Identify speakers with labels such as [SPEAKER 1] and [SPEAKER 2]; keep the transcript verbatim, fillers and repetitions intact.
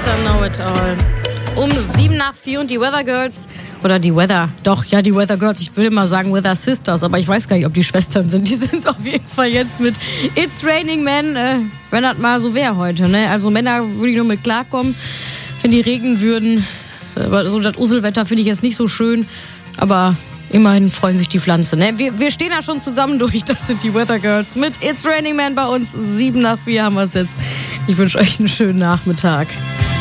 [SPEAKER 1] Mister Know It All. Um sieben nach vier und die Weather Girls, oder die Weather, doch, ja, die Weather Girls, ich würde immer sagen Weather Sisters, aber ich weiß gar nicht, ob die Schwestern sind. Die sind es auf jeden Fall jetzt mit It's Raining Men, äh, wenn das mal so wäre heute, ne? Also Männer würde ich nur mit klarkommen, wenn die regnen würden. Aber so das Uselwetter finde ich jetzt nicht so schön, aber immerhin freuen sich die Pflanzen, ne? Wir, wir stehen da schon zusammen durch, das sind die Weather Girls mit It's Raining Men bei uns. Sieben nach vier haben wir es jetzt. Ich wünsche euch einen schönen Nachmittag.